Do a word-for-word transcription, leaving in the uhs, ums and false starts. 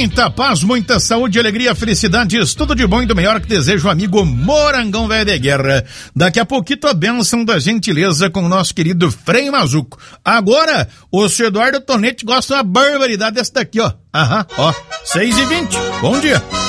Muita paz, muita saúde, alegria, felicidades, tudo de bom e do melhor que deseja o amigo Morangão Velho de Guerra. Daqui a pouquinho a bênção da gentileza com o nosso querido Frei Mazuco. Agora, o senhor Eduardo Tonetti gosta de uma barbaridade dessa daqui, ó. Aham, ó, seis e vinte. Bom dia.